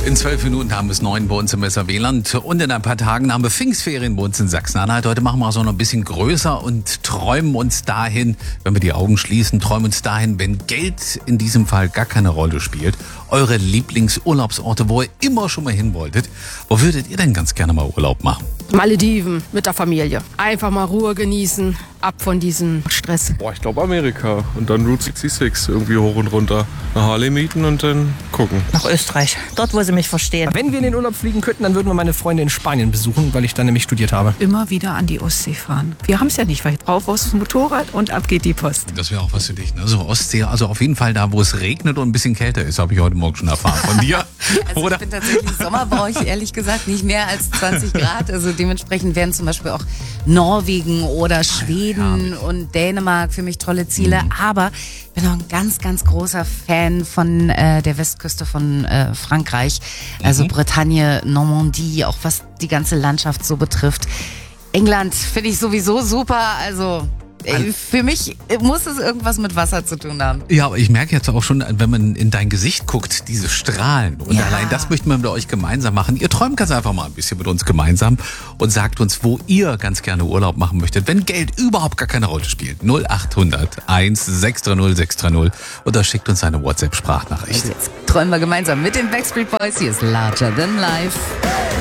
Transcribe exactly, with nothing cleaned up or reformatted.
In zwölf Minuten haben wir es neun bei uns im S R W-Land und in ein paar Tagen haben wir Pfingstferien bei uns in Sachsen-Anhalt. Heute machen wir es auch noch ein bisschen größer und träumen uns dahin, wenn wir die Augen schließen, träumen uns dahin, wenn Geld in diesem Fall gar keine Rolle spielt. Eure Lieblingsurlaubsorte, wo ihr immer schon mal hin wolltet. Wo würdet ihr denn ganz gerne mal Urlaub machen? Malediven mit der Familie. Einfach mal Ruhe genießen, ab von diesem Stress. Boah, ich glaube Amerika und dann Route sechsundsechzig irgendwie hoch und runter. Eine Harley mieten und dann gucken. Nach Österreich, dort wo sie mich verstehen. Wenn wir in den Urlaub fliegen könnten, dann würden wir meine Freunde in Spanien besuchen, weil ich da nämlich studiert habe. Immer wieder an die Ostsee fahren. Wir haben es ja nicht weit. Rauf aufs Motorrad und ab geht die Post. Das wäre auch was für dich, ne? So Ostsee, also auf jeden Fall da, wo es regnet und ein bisschen kälter ist, habe ich heute Morgen schon erfahren von dir. Also Oder? ich bin tatsächlich, Sommer brauche ich ehrlich gesagt nicht mehr als zwanzig Grad. Also dementsprechend wären zum Beispiel auch Norwegen oder Schweden ja, und Dänemark für mich tolle Ziele. Mhm. Aber ich bin auch ein ganz, ganz großer Fan von äh, der Westküste von äh, Frankreich. Also Mhm. Bretagne, Normandie, auch was die ganze Landschaft so betrifft. England finde ich sowieso super. Also äh, für mich muss es irgendwas mit Wasser zu tun haben. Ja, aber ich merke jetzt auch schon, wenn man in dein Gesicht guckt, diese Strahlen. Und Ja. allein das möchten wir mit euch gemeinsam machen. Ihr träumt ganz einfach mal ein bisschen mit uns gemeinsam und sagt uns, wo ihr ganz gerne Urlaub machen möchtet, wenn Geld überhaupt gar keine Rolle spielt. null acht hundert eins sechs drei null sechs drei null oder schickt uns eine WhatsApp-Sprachnachricht. Jetzt träumen wir gemeinsam mit den Backstreet Boys. Hier ist Larger Than Life.